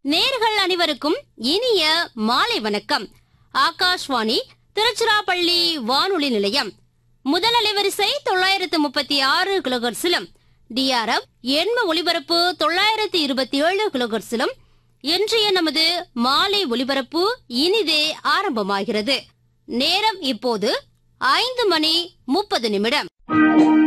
நேர்கள் அனைவருக்கும் இனிய மாலை வணக்கம். ஆகாஷ்வாணி திருச்சிராப்பள்ளி வானொலி நிலையம் முதல் அலைவரிசை 936 கிலோஹெர்ட்ஸிலும் DRM எண்ம ஒலிபரப்பு 927 கிலோஹெர்ட்ஸிலும் இன்றைய நமது மாலை ஒலிபரப்பு இனிதே ஆரம்பமாகிறது. நேரம் இப்போது 5:30.